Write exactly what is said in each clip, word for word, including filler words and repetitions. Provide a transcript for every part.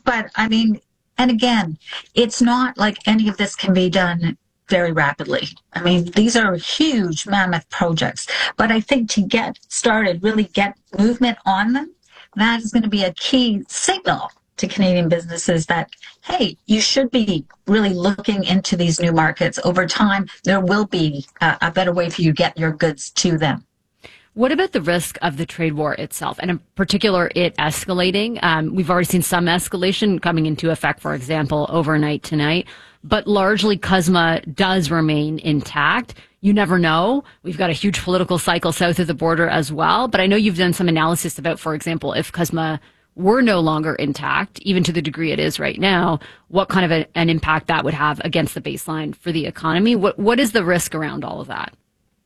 but I mean, and again, it's not like any of this can be done very rapidly. I mean, these are huge mammoth projects, but I think to get started, really get movement on them, that is going to be a key signal to Canadian businesses that, hey, you should be really looking into these new markets. Over time, there will be a, a better way for you to get your goods to them. What about the risk of the trade war itself, and in particular, it escalating? Um, we've already seen some escalation coming into effect, for example, overnight tonight, but largely CUSMA does remain intact. You never know. We've got a huge political cycle south of the border as well, but I know you've done some analysis about, for example, if CUSMA were no longer intact, even to the degree it is right now, what kind of a, an impact that would have against the baseline for the economy? What What is the risk around all of that?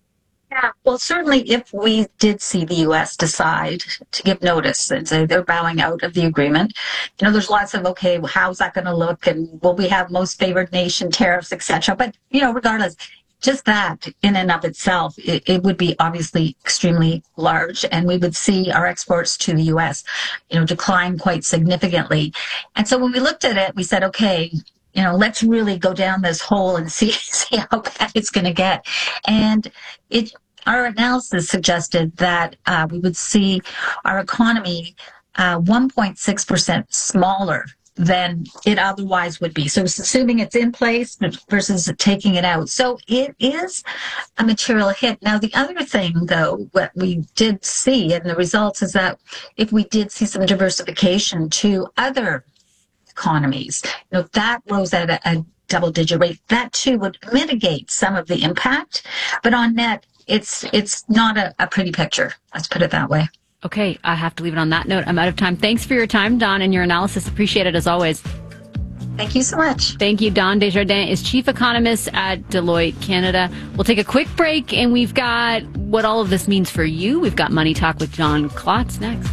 Yeah, well, certainly if we did see the U S decide to give notice and say they're bowing out of the agreement, you know, there's lots of, okay, well, how's that going to look? And will we have most favored nation tariffs, et cetera? But, you know, regardless, just that in and of itself, it, it would be obviously extremely large, and we would see our exports to the U S, you know, decline quite significantly. And so when we looked at it, we said, okay, you know, let's really go down this hole and see, see how bad it's going to get. And it, our analysis suggested that uh, we would see our economy uh, one point six percent smaller than it otherwise would be. So it's assuming it's in place versus taking it out. So it is a material hit. Now, the other thing, though, what we did see in the results is that if we did see some diversification to other economies, you know, that rose at a, a double-digit rate. That too would mitigate some of the impact, but on net, it's it's not a, a pretty picture. Let's put it that way. Okay, I have to leave it on that note. I'm out of time. Thanks for your time, Dawn, and your analysis. Appreciate it as always. Thank you so much. Thank you. Dawn Desjardins is chief economist at Deloitte Canada. We'll take a quick break, and we've got what all of this means for you. We've got Money Talk with John Klotz next.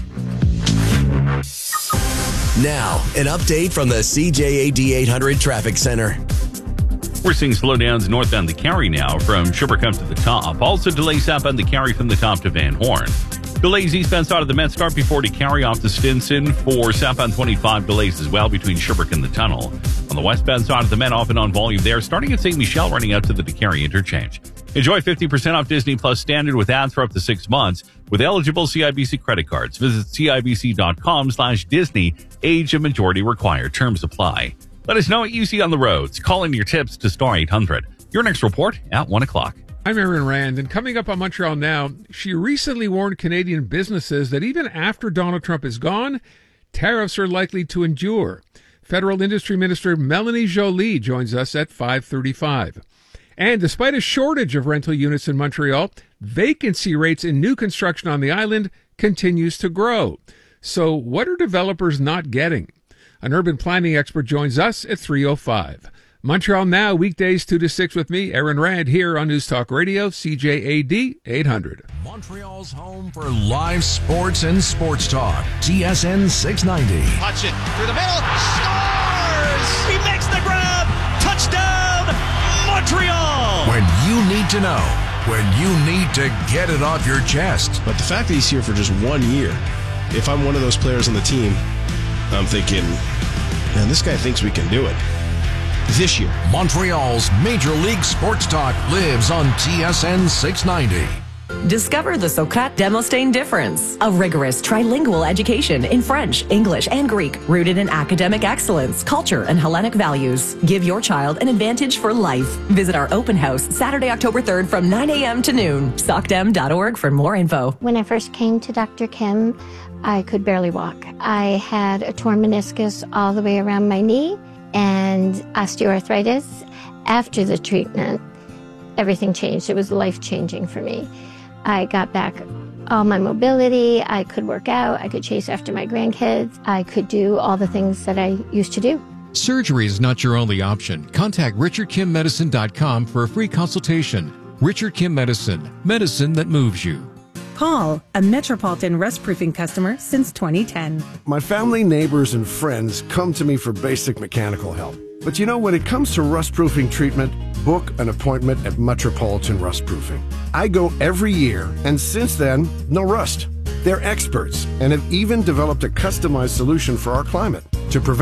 Now, an update from the C J A D eight hundred Traffic Center. We're seeing slowdowns northbound the Carry now from Sherbrooke to the top. Also delays southbound the Carry from the top to Van Horn. Delays eastbound side of the Met start before to Carry off to Stinson. For southbound twenty-five delays as well between Sherbrooke and the tunnel. On the westbound side of the Met, off and on volume there, starting at Saint Michel, running out to the DeCarry interchange. Enjoy fifty percent off Disney Plus Standard with ads for up to six months with eligible C I B C credit cards. Visit cibc.com slash Disney. Age and majority required. Terms apply. Let us know what you see on the roads. Call in your tips to star eight hundred. Your next report at one o'clock. I'm Aaron Rand, and coming up on Montreal Now, she recently warned Canadian businesses that even after Donald Trump is gone, tariffs are likely to endure. Federal Industry Minister Melanie Joly joins us at five thirty-five. And despite a shortage of rental units in Montreal, vacancy rates in new construction on the island continues to grow. So what are developers not getting? An urban planning expert joins us at three oh five. Montreal Now, weekdays two to six with me, Aaron Rand, here on News Talk Radio, C J A D eight hundred. Montreal's home for live sports and sports talk. T S N six ninety. Hutchin through the middle. Scores! He makes the grab. Touchdown, Montreal! When you need to know. When you need to get it off your chest. But the fact that he's here for just one year, if I'm one of those players on the team, I'm thinking, man, this guy thinks we can do it. This year. Montreal's Major League Sports Talk lives on T S N six ninety. Discover the Socrate Demosthene difference. A rigorous trilingual education in French, English, and Greek, rooted in academic excellence, culture, and Hellenic values. Give your child an advantage for life. Visit our open house Saturday, October third from nine a.m. to noon. socdem dot org for more info. When I first came to Doctor Kim, I could barely walk. I had a torn meniscus all the way around my knee and osteoarthritis. After the treatment, everything changed. It was life-changing for me. I got back all my mobility. I could work out. I could chase after my grandkids. I could do all the things that I used to do. Surgery is not your only option. Contact richard kim medicine dot com for a free consultation. Richard Kim Medicine, medicine that moves you. Paul, a Metropolitan rust-proofing customer since twenty ten. My family, neighbors, and friends come to me for basic mechanical help. But you know, when it comes to rust-proofing treatment, book an appointment at Metropolitan Rust-Proofing. I go every year, and since then, no rust. They're experts and have even developed a customized solution for our climate to prevent